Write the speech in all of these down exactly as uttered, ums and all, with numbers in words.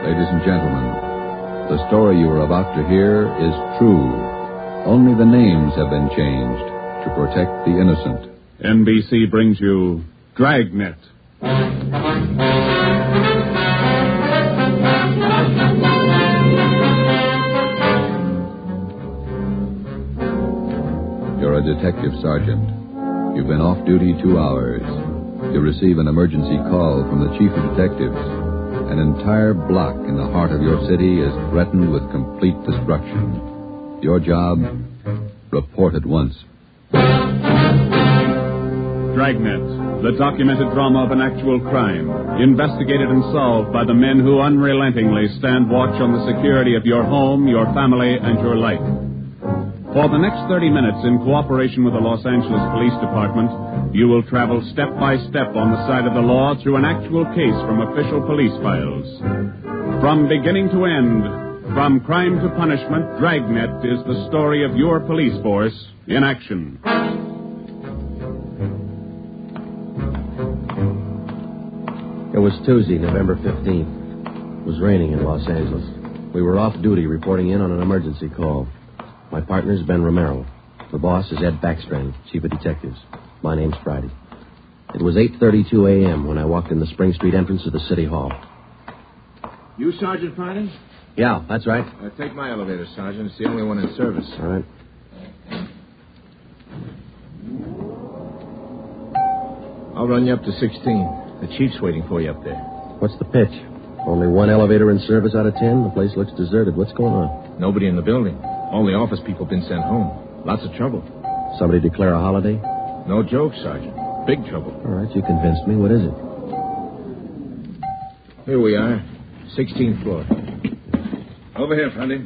Ladies and gentlemen, the story you are about to hear is true. Only the names have been changed to protect the innocent. N B C brings you Dragnet. You're a detective sergeant. You've been off duty two hours. You receive an emergency call from the chief of detectives. An entire block in the heart of your city is threatened with complete destruction. Your job? Report at once. Dragnet, the documented drama of an actual crime, investigated and solved by the men who unrelentingly stand watch on the security of your home, your family, and your life. For the next thirty minutes, in cooperation with the Los Angeles Police Department, you will travel step by step on the side of the law through an actual case from official police files. From beginning to end, from crime to punishment, Dragnet is the story of your police force in action. It was Tuesday, November fifteenth. It was raining in Los Angeles. We were off duty reporting in on an emergency call. My partner's Ben Romero. The boss is Ed Backstrand, chief of detectives. My name's Friday. It was eight thirty-two a.m. when I walked in the Spring Street entrance of the City Hall. You Sergeant Friday? Yeah, that's right. Uh, take my elevator, Sergeant. It's the only one in service. All right. I'll run you up to sixteen. The chief's waiting for you up there. What's the pitch? Only one elevator in service out of ten? The place looks deserted. What's going on? Nobody in the building. All the office people have been sent home. Lots of trouble. Somebody declare a holiday? No joke, Sergeant. Big trouble. All right, you convinced me. What is it? Here we are. sixteenth floor. Over here, Friday.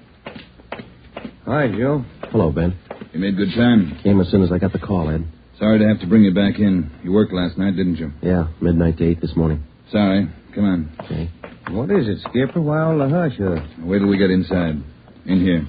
Hi, Joe. Hello, Ben. You made good time. Came as soon as I got the call, Ed. Sorry to have to bring you back in. You worked last night, didn't you? Yeah, midnight to eight this morning. Sorry. Come on. Okay. What is it, Skipper? Why all the hush hush? Wait till we get inside. In here.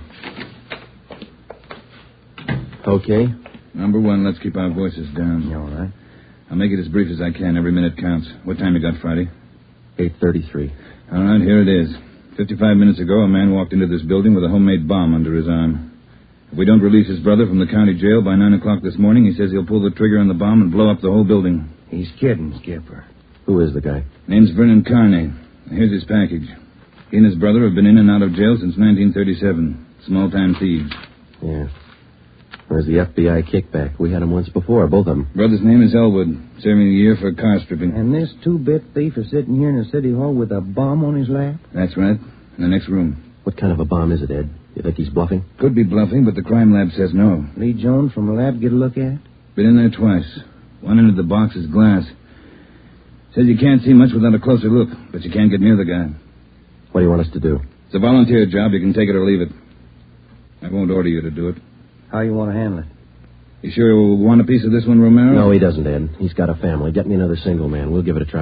Okay. Number one, let's keep our voices down. You all right? I'll make it as brief as I can. Every minute counts. What time you got, Friday? eight thirty-three. All right, here it is. Fifty-five minutes ago, a man walked into this building with a homemade bomb under his arm. If we don't release his brother from the county jail by nine o'clock this morning, he says he'll pull the trigger on the bomb and blow up the whole building. He's kidding, Skipper. Who is the guy? Name's Vernon Carney. Here's his package. He and his brother have been in and out of jail since nineteen thirty-seven. Small-time thieves. Yeah. Where's the F B I kickback? We had him once before, both of them. Brother's name is Elwood, serving a year for car stripping. And this two-bit thief is sitting here in the city hall with a bomb on his lap? That's right. In the next room. What kind of a bomb is it, Ed? You think he's bluffing? Could be bluffing, but the crime lab says no. Lee Jones from the lab get a look at? Been in there twice. One end of the box is glass. Says you can't see much without a closer look, but you can't get near the guy. What do you want us to do? It's a volunteer job. You can take it or leave it. I won't order you to do it. How you want to handle it? You sure you want a piece of this one, Romero? No, he doesn't, Ed. He's got a family. Get me another single man. We'll give it a try.